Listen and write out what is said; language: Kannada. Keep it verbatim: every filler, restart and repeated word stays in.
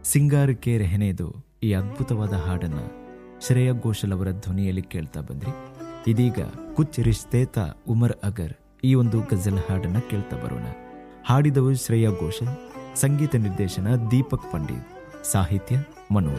ಸಿಂಗಾರಕ್ಕೆ ರೆಹನೇದು ಈ ಅದ್ಭುತವಾದ ಹಾಡನ್ನ ಶ್ರೇಯಾ ಘೋಷಲ್ ಅವರ ಧ್ವನಿಯಲ್ಲಿ ಕೇಳ್ತಾ ಬಂದ್ರಿ. ಇದೀಗ ಕುಚ್ ರಿಶ್ತೇತಾ ಉಮರ್ ಅಗರ್ ಈ ಒಂದು ಗಜಲ್ ಹಾಡನ್ನ ಕೇಳ್ತಾ ಬರೋಣ. ಹಾಡಿದವರು ಶ್ರೇಯಾ ಘೋಷಲ್, ಸಂಗೀತ ನಿರ್ದೇಶನ ದೀಪಕ್ ಪಂಡಿತ್, ಸಾಹಿತ್ಯ ಮನೋಜ್.